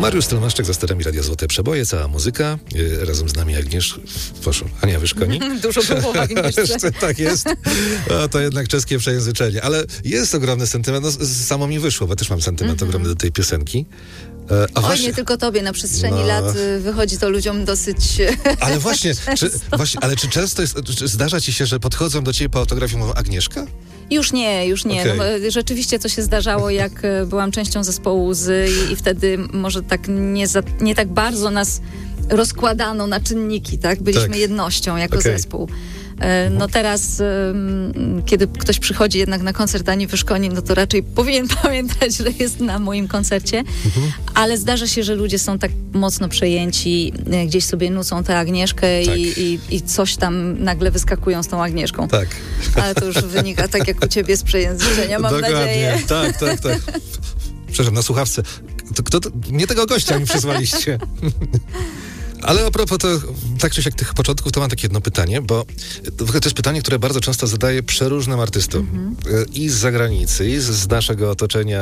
Mariusz Stelmaszczyk za sterami Radia Złote Przeboje, cała muzyka. Razem z nami proszę, Ania Wyszkoni. Dużo było w Agnieszce. Tak jest. To jednak czeskie przejęzyczenie. Ale jest ogromny sentyment. Samo mi wyszło, bo też mam sentyment ogromny do tej piosenki. Oj, nie tylko tobie, na przestrzeni lat wychodzi to ludziom dosyć... Ale właśnie, czy często czy zdarza ci się, że podchodzą do ciebie po autografie i mówią Agnieszka? Już nie. Okay. No, rzeczywiście to się zdarzało, jak byłam częścią zespołu Łzy i wtedy może tak nie tak bardzo nas rozkładano na czynniki, tak? Byliśmy jednością jako zespół. No teraz, kiedy ktoś przychodzi jednak na koncert Ani Wyszkoni, no to raczej powinien pamiętać, że jest na moim koncercie, ale zdarza się, że ludzie są tak mocno przejęci, gdzieś sobie nucą tę Agnieszkę i coś tam nagle wyskakują z tą Agnieszką. Tak. Ale to już wynika tak jak u ciebie z przejęzyczenia, mam nadzieję. Tak. Przepraszam, na słuchawce. Nie tego gościa mi przysłaliście. Ale a propos tak czy siak tych początków, to mam takie jedno pytanie, bo to jest pytanie, które bardzo często zadaję przeróżnym artystom. I z zagranicy, i z naszego otoczenia,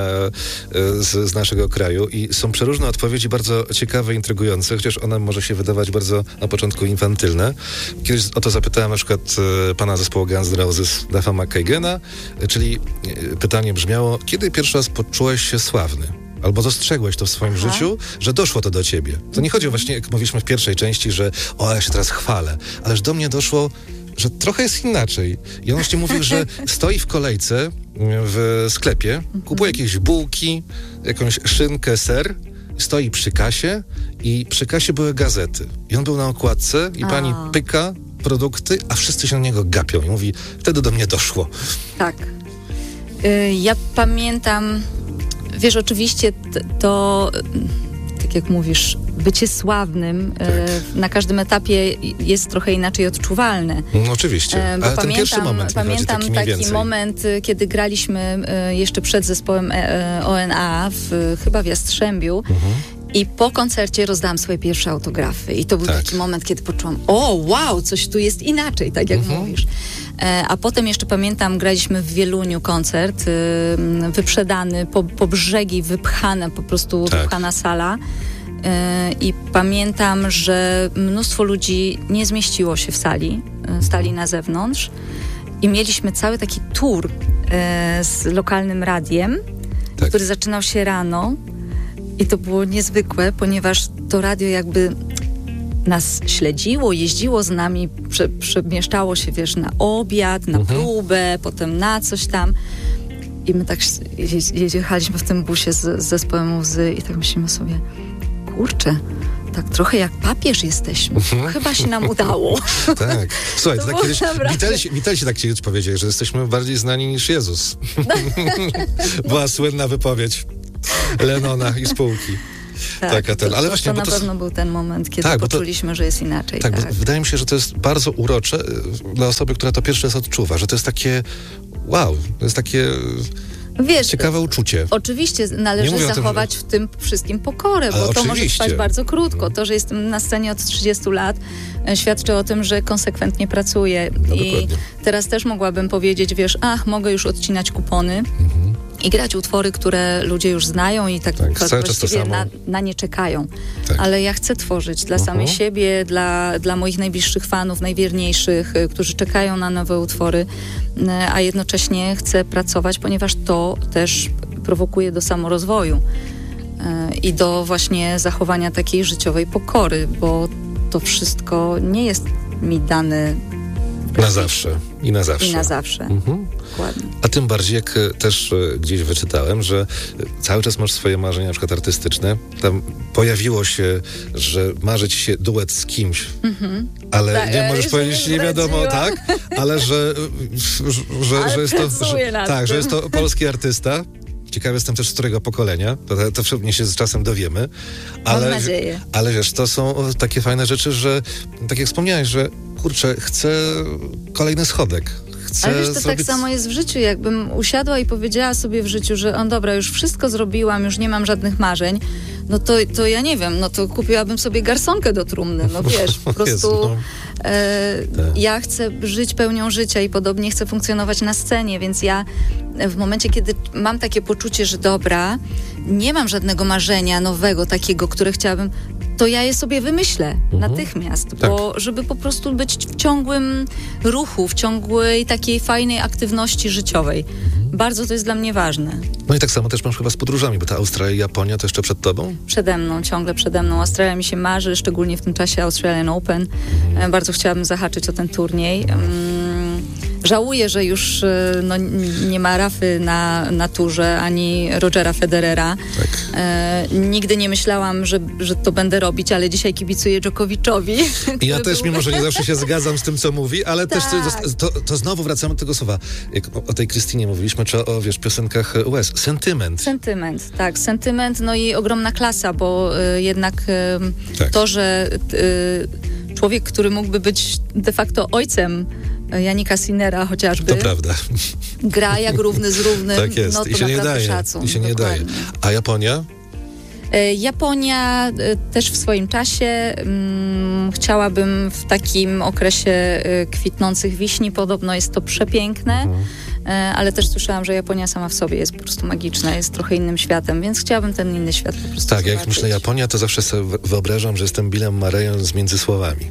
z naszego kraju. I są przeróżne odpowiedzi, bardzo ciekawe, intrygujące, chociaż one może się wydawać bardzo na początku infantylne. Kiedyś o to zapytałem na przykład pana zespołu Guns N' Roses, Duffa McKagena, czyli pytanie brzmiało, kiedy pierwszy raz poczułeś się sławny? Albo dostrzegłeś to w swoim życiu, że doszło to do ciebie. To nie chodzi właśnie, jak mówiliśmy w pierwszej części, że ja się teraz chwalę, ależ do mnie doszło, że trochę jest inaczej. I on właśnie mówił, że stoi w kolejce w sklepie, kupuje jakieś bułki, jakąś szynkę, ser, stoi przy kasie i przy kasie były gazety. I on był na okładce i pani pyka produkty, a wszyscy się na niego gapią. I mówi, wtedy do mnie doszło. Tak. Ja pamiętam... Wiesz, oczywiście to, tak jak mówisz, bycie sławnym na każdym etapie jest trochę inaczej odczuwalne. No, oczywiście, ale ten pierwszy moment. Pamiętam taki moment, kiedy graliśmy jeszcze przed zespołem ONA, chyba w Jastrzębiu. I po koncercie rozdałam swoje pierwsze autografy. I to był taki moment, kiedy poczułam, wow, coś tu jest inaczej, tak jak mówisz. A potem jeszcze pamiętam, graliśmy w Wieluniu koncert, wyprzedany, po brzegi wypchana, po prostu wypchana sala. I pamiętam, że mnóstwo ludzi nie zmieściło się w sali, stali na zewnątrz. I mieliśmy cały taki tour z lokalnym radiem, który zaczynał się rano. I to było niezwykłe, ponieważ to radio jakby nas śledziło, jeździło z nami, przemieszczało się, wiesz, na obiad, na próbę, potem na coś tam. I my tak jechaliśmy w tym busie z zespołem Łzy i tak myślimy sobie, kurczę, tak trochę jak papież jesteśmy. Chyba się nam udało. Tak. Słuchaj, to tak kiedyś Beatlesi tak kiedyś powiedzieli, że jesteśmy bardziej znani niż Jezus. Była słynna wypowiedź Lennona i spółki. Ale właśnie, to na pewno był ten moment, kiedy poczuliśmy, że jest inaczej. Tak, bo wydaje mi się, że to jest bardzo urocze dla osoby, która to pierwszy raz odczuwa, że to jest takie to jest takie ciekawe uczucie. Oczywiście należy zachować w tym wszystkim pokorę, bo to może trwać bardzo krótko. To, że jestem na scenie od 30 lat, świadczy o tym, że konsekwentnie pracuję. I teraz też mogłabym powiedzieć, wiesz, mogę już odcinać kupony i grać utwory, które ludzie już znają i tak właściwie na nie czekają. Ale ja chcę tworzyć dla samej siebie, dla moich najbliższych fanów, najwierniejszych, którzy czekają na nowe utwory, a jednocześnie chcę pracować, ponieważ to też prowokuje do samorozwoju i do właśnie zachowania takiej życiowej pokory, bo to wszystko nie jest mi dane na zawsze. I na zawsze. I na zawsze. Dokładnie. A tym bardziej, jak też gdzieś wyczytałem, że cały czas masz swoje marzenia, na przykład artystyczne. Tam pojawiło się, że marzy ci się duet z kimś, ale nie możesz powiedzieć, nie wiadomo, ale że jest to, że jest to polski artysta. Ciekawy jestem też, z którego pokolenia. To pewnie się z czasem dowiemy. Mam nadzieję. Ale wiesz, to są takie fajne rzeczy, że tak jak wspomniałeś, że kurczę, chcę kolejny schodek. Ale wiesz, to tak samo jest w życiu. Jakbym usiadła i powiedziała sobie w życiu, że dobra, już wszystko zrobiłam, już nie mam żadnych marzeń, no to ja nie wiem, no to kupiłabym sobie garsonkę do trumny, no wiesz, po prostu Jezu, ja chcę żyć pełnią życia i podobnie chcę funkcjonować na scenie, więc ja w momencie, kiedy mam takie poczucie, że dobra, nie mam żadnego marzenia nowego takiego, które chciałabym, to ja je sobie wymyślę natychmiast, bo żeby po prostu być w ciągłym ruchu, w ciągłej takiej fajnej aktywności życiowej. Bardzo to jest dla mnie ważne. No i tak samo też masz chyba z podróżami, bo ta Australia i Japonia to jeszcze przed tobą? Przede mną, ciągle przede mną. Australia mi się marzy, szczególnie w tym czasie Australian Open. Bardzo chciałabym zahaczyć o ten turniej. Żałuję, że już nie ma Rafy na turze, ani Rogera Federera. Tak. Nigdy nie myślałam, że to będę robić, ale dzisiaj kibicuję Djokoviczowi. I ja też, mimo że nie zawsze się zgadzam z tym, co mówi, ale też to znowu wracamy do tego słowa. Jak o tej Krystynie mówiliśmy, czy o piosenkach łez. Sentyment. Sentyment, tak. Sentyment, no i ogromna klasa, bo jednak to, że człowiek, który mógłby być de facto ojcem Jannika Sinnera chociażby. To prawda. Gra jak równy z równym. Tak jest. No to I się nie daje. szacun. I się nie daje. A Japonia? Japonia też w swoim czasie. Chciałabym w takim okresie kwitnących wiśni. Podobno jest to przepiękne. Ale też słyszałam, że Japonia sama w sobie jest po prostu magiczna, jest trochę innym światem, więc chciałabym ten inny świat po prostu zobaczyć. Jak myślę Japonia, to zawsze sobie wyobrażam, że jestem Billem Murrayem z Między Słowami.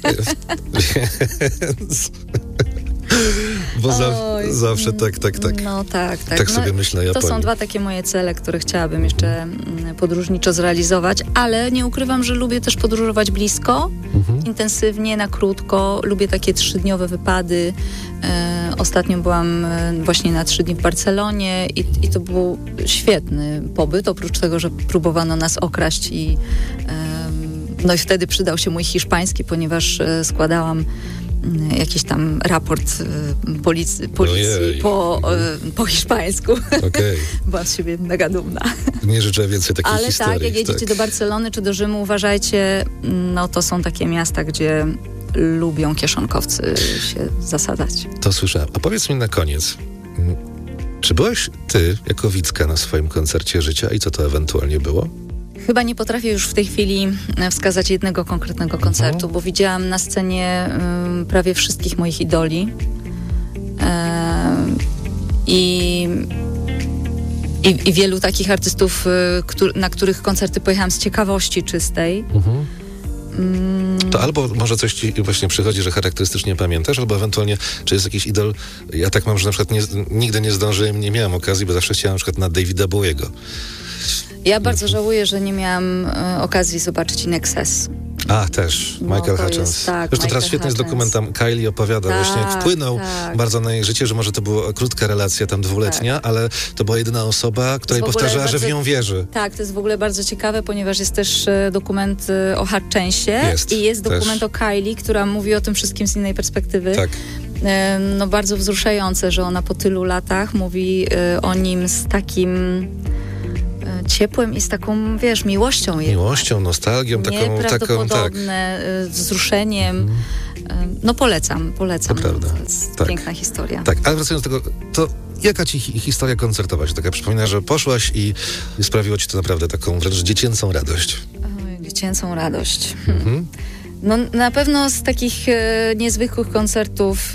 Bo zawsze tak. No tak. Tak sobie myślę o Japonii. To są dwa takie moje cele, które chciałabym jeszcze podróżniczo zrealizować, ale nie ukrywam, że lubię też podróżować blisko, intensywnie, na krótko. Lubię takie 3-dniowe wypady. Ostatnio byłam właśnie na 3 dni w Barcelonie i to był świetny pobyt, oprócz tego, że próbowano nas okraść i wtedy przydał się mój hiszpański, ponieważ składałam jakiś tam raport policji po hiszpańsku. Okay. Byłam z siebie mega dumna. Nie życzę więcej takich historii. Ale tak, jak jedziecie do Barcelony czy do Rzymu, uważajcie, to są takie miasta, gdzie lubią kieszonkowcy się zasadzać. To słyszałem. A powiedz mi na koniec, czy byłaś ty jako Wicka na swoim koncercie życia i co to ewentualnie było? Chyba nie potrafię już w tej chwili wskazać jednego konkretnego koncertu, bo widziałam na scenie prawie wszystkich moich idoli i wielu takich artystów, na których koncerty pojechałam z ciekawości czystej. To albo może coś ci właśnie przychodzi, że charakterystycznie pamiętasz, albo ewentualnie, czy jest jakiś idol. Ja tak mam, że na przykład nigdy nie zdążyłem, nie miałam okazji, bo zawsze chciałam na przykład na Davida Bowiego. Ja bardzo żałuję, że nie miałam okazji zobaczyć In Excess. A, też. Michael Hutchence. Zresztą teraz świetny jest dokument, tam Kylie opowiada właśnie, jak wpłynął bardzo na jej życie, że może to była krótka relacja, tam 2-letnia, ale to była jedyna osoba, której powtarzała, że w nią wierzy. Tak, to jest w ogóle bardzo ciekawe, ponieważ jest też dokument o Hutchensie i jest dokument o Kylie, która mówi o tym wszystkim z innej perspektywy. Tak. No bardzo wzruszające, że ona po tylu latach mówi o nim z takim ciepłem i z taką, miłością. Miłością, nostalgią, nieprawdopodobne, wzruszeniem. No polecam. To prawda. To jest piękna historia. Tak, ale wracając do tego, to jaka ci historia koncertowa się taka przypomina, że poszłaś i sprawiło ci to naprawdę taką wręcz dziecięcą radość? Dziecięcą radość. No na pewno z takich niezwykłych koncertów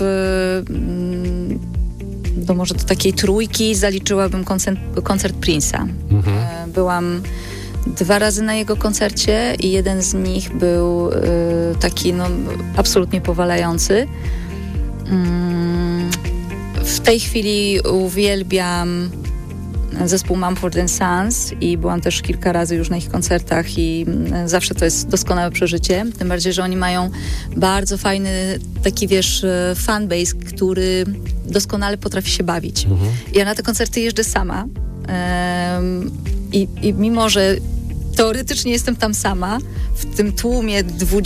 to może do takiej trójki zaliczyłabym koncert Prince'a. Byłam 2 razy na jego koncercie i jeden z nich był taki absolutnie powalający. W tej chwili uwielbiam zespół Mumford & Sons i byłam też kilka razy już na ich koncertach i zawsze to jest doskonałe przeżycie. Tym bardziej, że oni mają bardzo fajny taki, fanbase, który doskonale potrafi się bawić. Ja na te koncerty jeżdżę sama i mimo, że teoretycznie jestem tam sama, w tym tłumie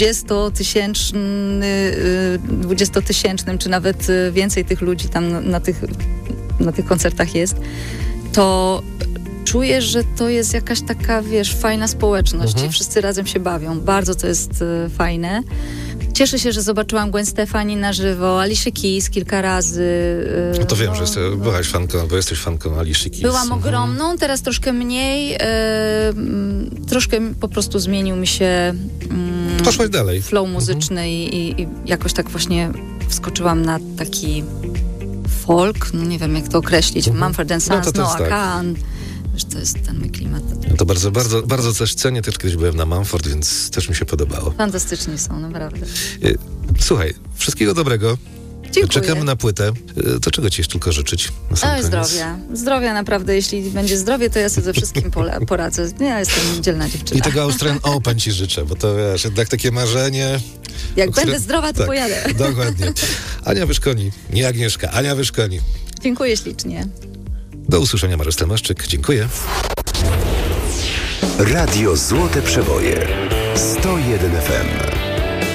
20-tysięcznym, czy nawet więcej tych ludzi tam na tych koncertach jest, to czuję, że to jest jakaś taka, fajna społeczność i wszyscy razem się bawią. Bardzo to jest fajne. Cieszę się, że zobaczyłam Gwen Stefani na żywo, Alicia Keys kilka razy. No to wiem, że byłaś fanką, bo jesteś fanką Alicia Keys. Byłam ogromną, teraz troszkę mniej. Troszkę po prostu zmienił mi się poszłaś dalej. Flow muzyczny i jakoś tak właśnie wskoczyłam na taki folk, no nie wiem jak to określić, Mumford & Sons, Noah Kahan. Wiesz, to jest ten mój klimat. No to bardzo, bardzo, bardzo też cenię. Też kiedyś byłem na Mumford, więc też mi się podobało. Fantastyczni są, naprawdę. Słuchaj, wszystkiego dobrego. Dziękuję. Czekamy na płytę. To czego ci jeszcze tylko życzyć? Na sam koniec? Zdrowia. Zdrowia naprawdę. Jeśli będzie zdrowie, to ja sobie ze wszystkim poradzę. Ja jestem dzielna dziewczyna. I tego Australian Open ci życzę, bo to wiesz, jednak takie marzenie. Jak będę zdrowa, to tak, pojadę. Dokładnie. Ania Wyszkoni, nie Agnieszka, Ania Wyszkoni. Dziękuję ślicznie. Do usłyszenia, Mariusz Tomaszczyk. Dziękuję. Radio Złote Przeboje 101 FM.